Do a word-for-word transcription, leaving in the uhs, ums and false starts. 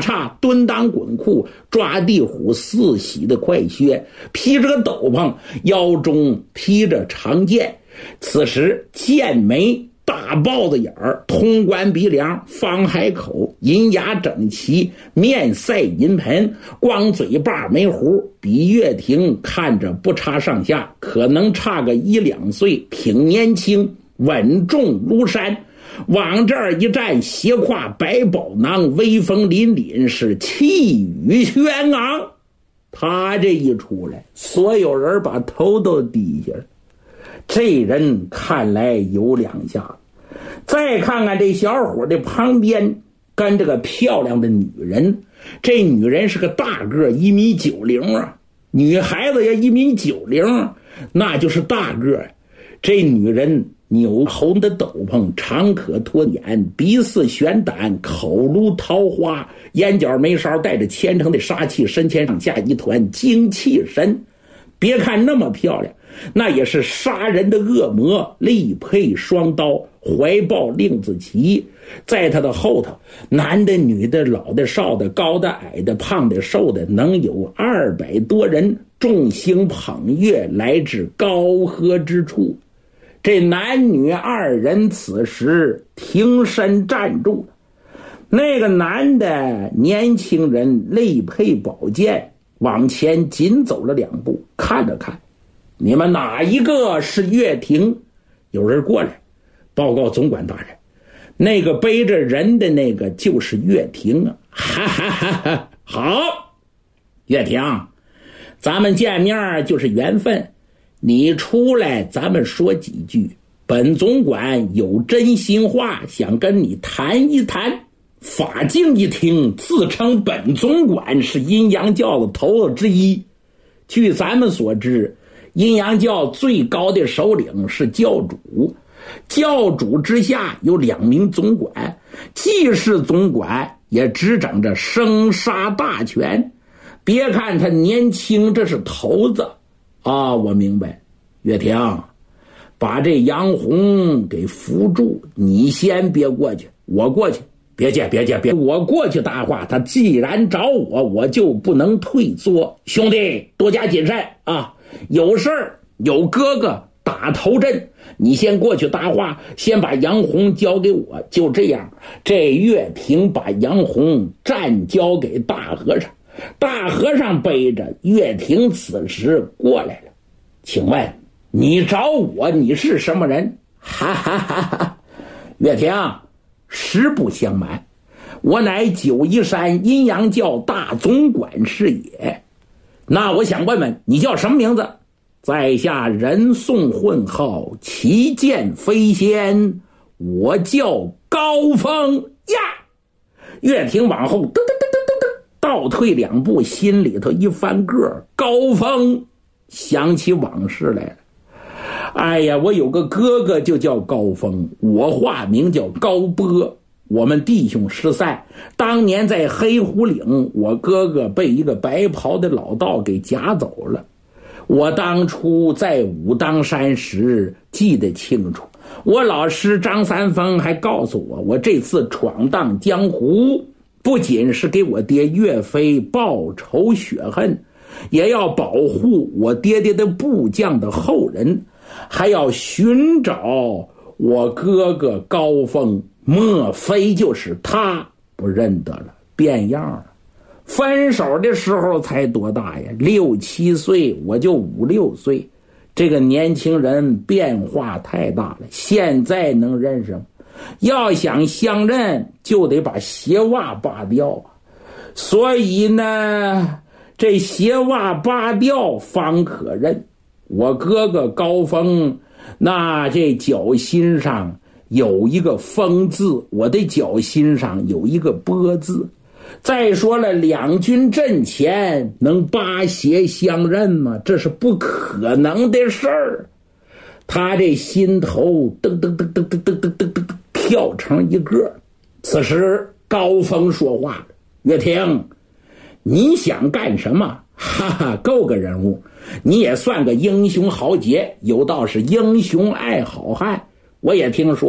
叉，蹲裆滚裤，抓地虎四喜的快靴，披着个斗篷，腰中披着长剑。此时剑眉大豹子眼儿，通关鼻梁，方海口，银牙整齐，面赛银盆，光嘴巴没胡，比岳霆看着不差上下，可能差个一两岁，挺年轻，稳重如山。往这儿一站，斜挎百宝囊，威风凛凛，是气宇轩昂。他这一出来，所有人把头都低下了。这人看来有两下子。再看看这小伙的旁边跟这个漂亮的女人，这女人是个大个，一米九零啊，女孩子也一米九零，那就是大个。这女人纽红的斗篷，长可脱眼，鼻似玄胆，口如桃花，眼角眉梢带着虔诚的杀气，身前上下一团精气神。别看那么漂亮，那也是杀人的恶魔，力配双刀，怀抱令子旗。在他的后头，男的女的老的少的高的矮的胖的瘦的，能有二百多人，众星捧月，来至高歌之处。这男女二人此时挺身站住了。那个男的年轻人肋配宝剑，往前紧走了两步，看了看，你们哪一个是岳霆？有人过来报告总管大人，那个背着人的那个就是岳霆啊！哈哈哈哈！好，岳霆，咱们见面就是缘分，你出来咱们说几句，本总管有真心话想跟你谈一谈。法镜一听，自称本总管是阴阳教的头子之一。据咱们所知，阴阳教最高的首领是教主，教主之下有两名总管，既是总管也执掌着生杀大权。别看他年轻，这是头子啊！我明白，岳霆，把这杨红给扶住，你先别过去，我过去。别介别介别，我过去搭话，他既然找我，我就不能退缩。兄弟，多加谨慎啊！有事儿有哥哥打头阵，你先过去搭话，先把杨红交给我。就这样，这岳霆把杨红暂交给大和尚，大和尚背着岳霆此时过来了。请问你找我，你是什么人？哈哈哈哈！岳霆，实不相瞒，我乃九嶷山阴阳教大总管是也。那我想问问你叫什么名字？在下人送混号，旗舰飞仙，我叫高峰呀。岳霆往后噔噔噔噔噔噔倒退两步，心里头一翻个，高峰想起往事来了。哎呀，我有个哥哥就叫高峰，我化名叫高波。我们弟兄失散，当年在黑虎岭，我哥哥被一个白袍的老道给夹走了。我当初在武当山时记得清楚，我老师张三丰还告诉我，我这次闯荡江湖，不仅是给我爹岳飞报仇雪恨，也要保护我爹爹的部将的后人，还要寻找我哥哥高峰，莫非就是他？不认得了，变样了。分手的时候才多大呀？六七岁，我就五六岁。这个年轻人变化太大了，现在能认识吗？要想相认，就得把鞋袜扒掉啊。所以呢，这鞋袜扒掉方可认。我哥哥高峰，那这脚心上有一个风字，我的脚心上有一个波字。再说了，两军阵前能扒鞋相认吗？这是不可能的事儿。他这心头噔噔噔噔噔噔噔噔噔跳成一个。此时高峰说话了：岳霆，你想干什么？哈哈，够个人物，你也算个英雄豪杰，有道是英雄爱好汉。我也听说